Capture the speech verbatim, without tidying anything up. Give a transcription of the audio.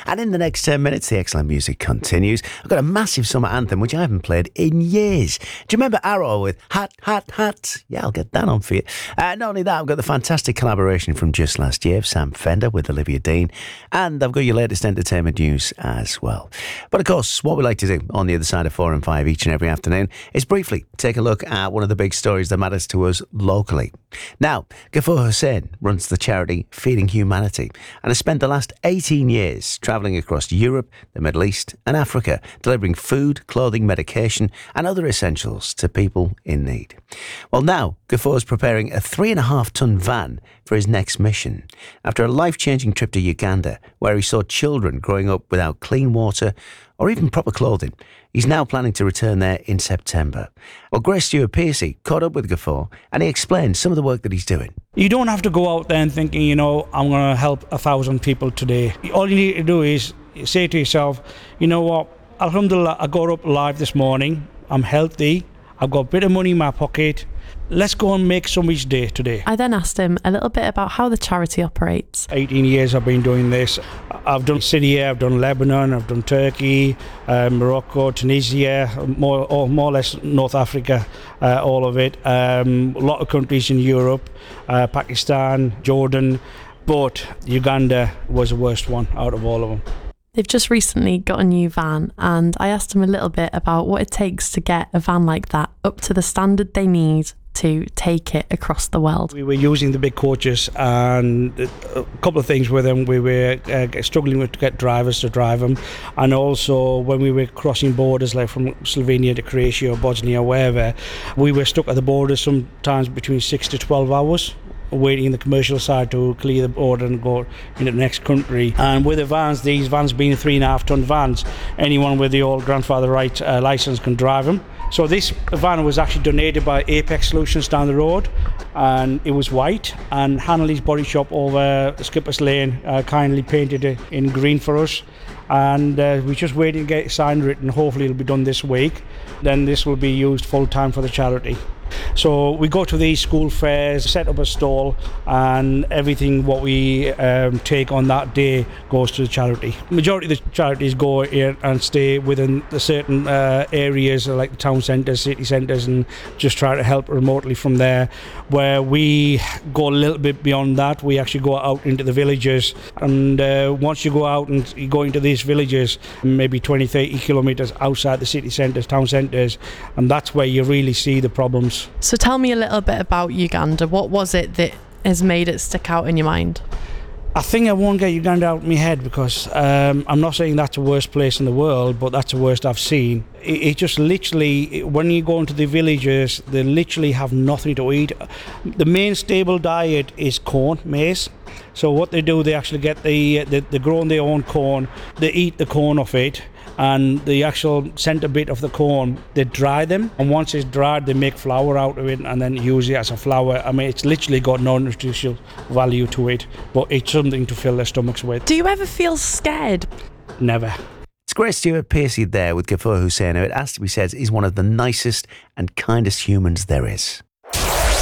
And in the next ten minutes, the excellent music continues. I've got a massive summer anthem, which I haven't played in years. Do you remember Arrow with Hot, Hot, Hot? Yeah, I'll get that on for you. Uh, not only that, I've got the fantastic collaboration from just last year of Sam Fender with Olivia Dean. And I've got your latest entertainment news as well. But of course, what we like to do on the other side of four and five each and every afternoon is briefly take a look at one of the big stories that matters to us locally. Now, Ghafoor Hussain runs the charity Feeding Humanity and has spent the last eighteen years travelling across Europe, the Middle East and Africa, delivering food, clothing, medication and other essentials to people in need. Well, now Ghafoor's preparing a three and a half tonne van for his next mission after a life-changing trip to Uganda where he saw children growing up without clean water or even proper clothing. He's now planning to return there in September. Well, Grace Stewart-Pearcey caught up with Ghafoor and he explained some of the work that he's doing. You don't have to go out there and thinking, you know, I'm going to help a thousand people today. All you need to do is say to yourself, you know what, alhamdulillah, I got up alive this morning, I'm healthy, I've got a bit of money in my pocket, let's go and make somebody's day today. I then asked him a little bit about how the charity operates. eighteen years I've been doing this. I've done Syria, I've done Lebanon, I've done Turkey, uh, Morocco, Tunisia, more or more or less North Africa, uh, all of it. Um, a lot of countries in Europe, uh, Pakistan, Jordan, but Uganda was the worst one out of all of them. They've just recently got a new van and I asked him a little bit about what it takes to get a van like that up to the standard they need to take it across the world. We were using the big coaches and a couple of things with them. We were uh, struggling with to get drivers to drive them, and also when we were crossing borders like from Slovenia to Croatia or Bosnia or wherever, we were stuck at the border sometimes between six to twelve hours waiting in the commercial side to clear the border and go into the next country. And with the vans, these vans being three and a half ton vans, anyone with the old grandfather right uh, license can drive them. So this van was actually donated by Apex Solutions down the road, and it was white, and Hanley's Body Shop over Skippers Lane uh, kindly painted it in green for us. And uh, we're just waiting to get it signed written. Hopefully it'll be done this week. Then this will be used full time for the charity. So we go to these school fairs, set up a stall, and everything what we um, take on that day goes to the charity. Majority of the charities go here and stay within the certain uh, areas like the town centres, city centres, and just try to help remotely from there. Where we go a little bit beyond that, we actually go out into the villages, and uh, once you go out and you go into these villages, maybe twenty, thirty kilometres outside the city centres, town centres, and that's where you really see the problems. So tell me a little bit about Uganda. What was it that has made it stick out in your mind? I think I won't get Uganda out of my head because um, I'm not saying that's the worst place in the world, but that's the worst I've seen. It, it just literally, when you go into the villages, they literally have nothing to eat. The main stable diet is corn, maize. So what they do, they actually get the, the they grow their own corn, they eat the corn off it, and the actual centre bit of the corn, they dry them, and once it's dried they make flour out of it and then use it as a flour. I mean, it's literally got no nutritional value to it, but it's something to fill their stomachs with. Do you ever feel scared? Never. It's Grace Stewart-Pearcey there with Ghafoor Hussain, who it has to be said is one of the nicest and kindest humans there is.